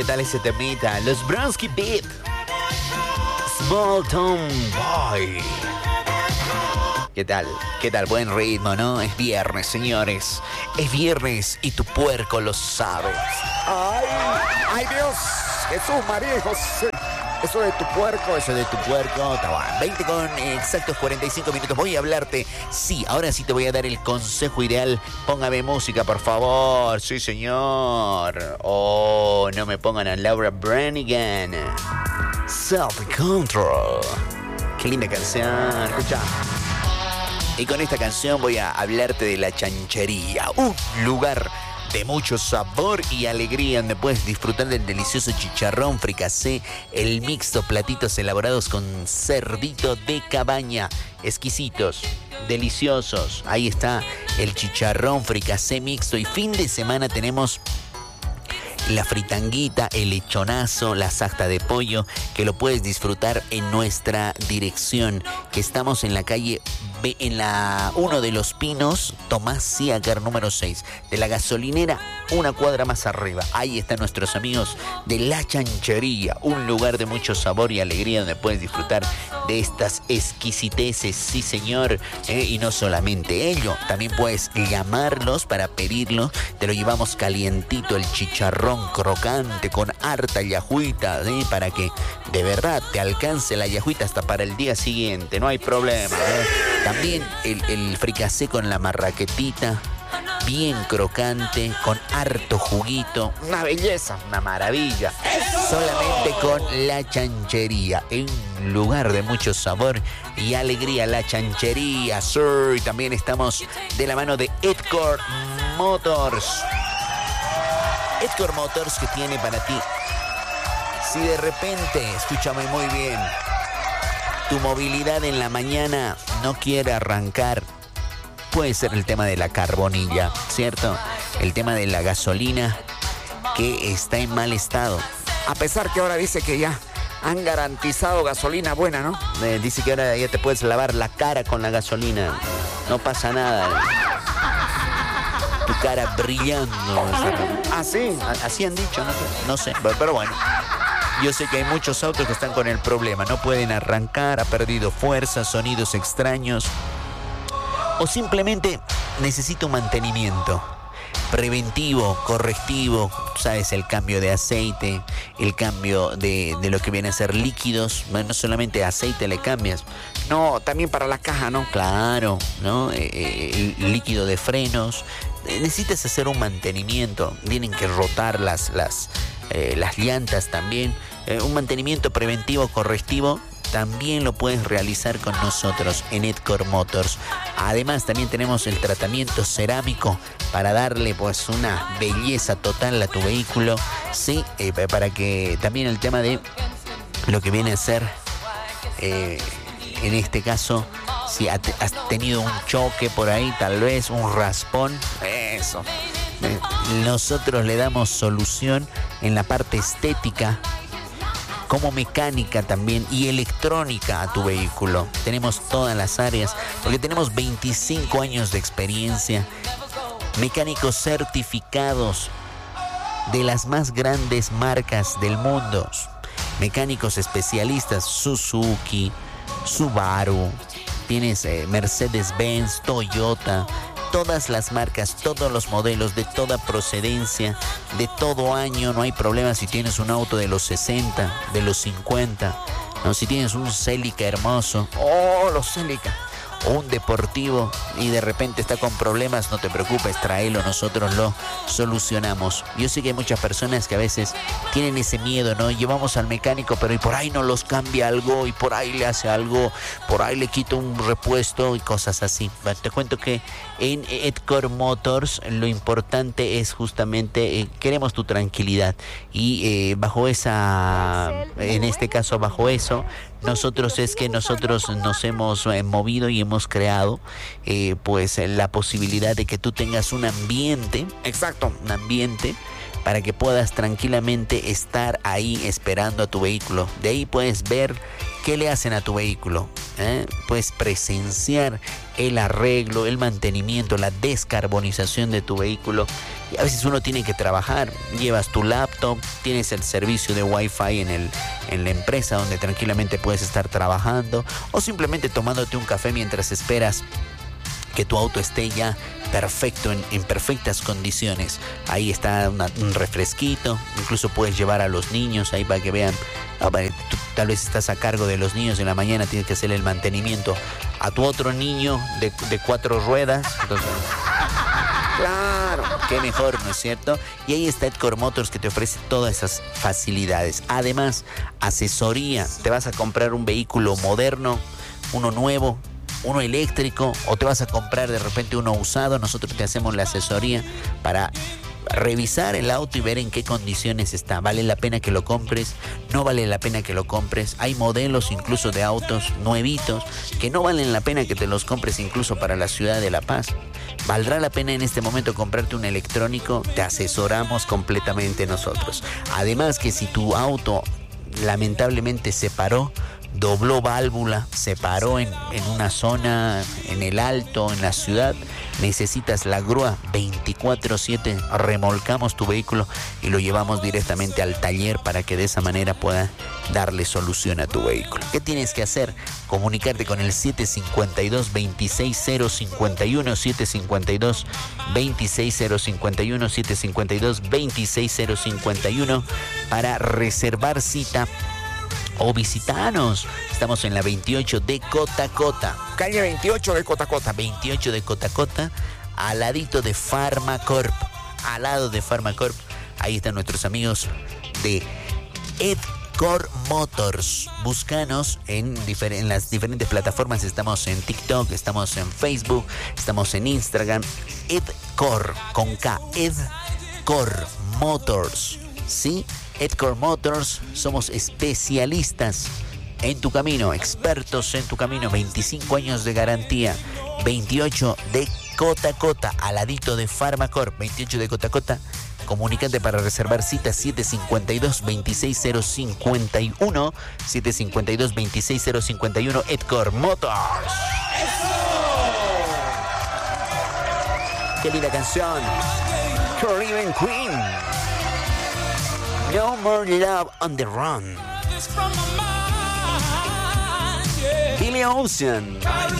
¿Qué tal ese temita? Los Bronski Beat. Small Town Boy. ¿Qué tal? ¿Qué tal? Buen ritmo, ¿no? Es viernes, señores. Es viernes y tu puerco lo sabe. ¡Ay! ¡Ay, Dios! Jesús, María y José. Eso de tu puerco. Eso de tu puerco. 20 con exactos 45 minutos. Voy a hablarte. Sí, ahora sí te voy a dar el consejo ideal. Póngame música, por favor. Sí, señor. Oh, no me pongan a Laura Branigan. Self-Control. Qué linda canción. Escucha. Y con esta canción voy a hablarte de La Chanchería, un lugar de mucho sabor y alegría donde puedes disfrutar del delicioso chicharrón fricasé, el mixto, platitos elaborados con cerdito de cabaña, exquisitos, deliciosos. Ahí está el chicharrón fricasé mixto y fin de semana tenemos la fritanguita, el lechonazo, la sajta de pollo, que lo puedes disfrutar en nuestra dirección, que estamos en la calle B, en la 1 de los Pinos, Tomás Siacar, número 6, de la gasolinera, una cuadra más arriba. Ahí están nuestros amigos de La Chanchería, un lugar de mucho sabor y alegría donde puedes disfrutar de estas exquisiteces, sí señor, y no solamente ello, también puedes llamarlos para pedirlo, te lo llevamos calientito, el chicharrón crocante con harta yajuita, ¿sí? Para que de verdad te alcance la yajuita hasta para el día siguiente, no hay problema, ¿eh? También el fricasé con la marraquetita, bien crocante, con harto juguito, una belleza, una maravilla. Solamente con La Chanchería, en un lugar de mucho sabor y alegría, La Chanchería, sir. Y también estamos de la mano de Edgar Motors. Edgar Motors, que tiene para ti, si de repente, escúchame muy bien, tu movilidad en la mañana no quiere arrancar, puede ser el tema de la carbonilla, ¿cierto? El tema de la gasolina que está en mal estado. A pesar que ahora dice que ya han garantizado gasolina buena, ¿no? Dice que ahora ya te puedes lavar la cara con la gasolina, no pasa nada. Tu cara brillando. ¿Ah, sí? Así han dicho, no sé, pero bueno. Yo sé que hay muchos autos que están con el problema, no pueden arrancar, ha perdido fuerza, sonidos extraños, o simplemente necesita un mantenimiento preventivo, correctivo, sabes, el cambio de aceite, el cambio de lo que viene a ser líquidos, no solamente aceite le cambias, no, también para la caja, ¿no? Claro, ¿no? El líquido de frenos, necesitas hacer un mantenimiento, tienen que rotar las llantas también, un mantenimiento preventivo, correctivo. También lo puedes realizar con nosotros en Edgar Motors. Además, también tenemos el tratamiento cerámico para darle pues una belleza total a tu vehículo. Sí, para que también el tema de lo que viene a ser, en este caso, si has tenido un choque por ahí, tal vez un raspón, eso. Nosotros le damos solución en la parte estética, como mecánica también y electrónica a tu vehículo. Tenemos todas las áreas porque tenemos 25 años de experiencia, mecánicos certificados de las más grandes marcas del mundo, mecánicos especialistas, Suzuki, Subaru, tienes Mercedes-Benz, Toyota, todas las marcas, todos los modelos, de toda procedencia, de todo año, no hay problema si tienes un auto de los 60, de los 50, no, si tienes un Celica hermoso, los Celica, o un deportivo y de repente está con problemas, no te preocupes, tráelo, nosotros lo solucionamos. Yo sé que hay muchas personas que a veces tienen ese miedo, ¿no? Llevamos al mecánico, pero y por ahí no los cambia algo, y por ahí le hace algo, por ahí le quita un repuesto y cosas así. Bueno, te cuento que en Edgar Motors lo importante es justamente, queremos tu tranquilidad y bajo esa, en este caso bajo eso, nosotros nos hemos movido y hemos creado pues la posibilidad de que tú tengas un ambiente, exacto, un ambiente para que puedas tranquilamente estar ahí esperando a tu vehículo. De ahí puedes ver ¿Qué le hacen a tu vehículo? Puedes presenciar el arreglo, el mantenimiento, la descarbonización de tu vehículo. Y a veces uno tiene que trabajar, llevas tu laptop, tienes el servicio de Wi-Fi en la empresa donde tranquilamente puedes estar trabajando, o simplemente tomándote un café mientras esperas que tu auto esté ya perfecto, en perfectas condiciones. Ahí está un refresquito, incluso puedes llevar a los niños ahí para que vean. Tú tal vez estás a cargo de los niños, en la mañana tienes que hacer el mantenimiento a tu otro niño de 4 ruedas. Entonces, claro, qué mejor, ¿no es cierto? Y ahí está Edcore Motors, que te ofrece todas esas facilidades. Además, asesoría. Te vas a comprar un vehículo moderno, uno nuevo, uno eléctrico, o te vas a comprar de repente uno usado. Nosotros te hacemos la asesoría para revisar el auto y ver en qué condiciones está. ¿Vale la pena que lo compres? ¿No vale la pena que lo compres? Hay modelos incluso de autos nuevitos que no valen la pena que te los compres incluso para la ciudad de La Paz. ¿Valdrá la pena en este momento comprarte un electrónico? Te asesoramos completamente nosotros. Además que si tu auto lamentablemente se paró, dobló válvula, se paró en una zona, en el alto, en la ciudad, necesitas la grúa 24/7, remolcamos tu vehículo y lo llevamos directamente al taller para que de esa manera pueda darle solución a tu vehículo. ¿Qué tienes que hacer? Comunicarte con el 752-26051, 752-26051, 752-26051 para reservar cita o visitanos. Estamos en la 28 de Cotacota. Calle 28 de Cotacota. 28 de Cotacota, al ladito de Pharmacorp. Al lado de Pharmacorp, ahí están nuestros amigos de Edcore Motors. Búscanos en las diferentes plataformas. Estamos en TikTok, estamos en Facebook, estamos en Instagram. Edcore, con K, Edcore Motors. ¿Sí? Edcore Motors, somos especialistas en tu camino, expertos en tu camino, 25 años de garantía. 28 de Cotacota, al ladito de Pharmacorp, 28 de Cotacota. Comunícate para reservar cita 752-26051, 752-26051, Edcore Motors. ¡Qué linda canción! Caribbean Queen. No More Love on the Run. Billy Ocean.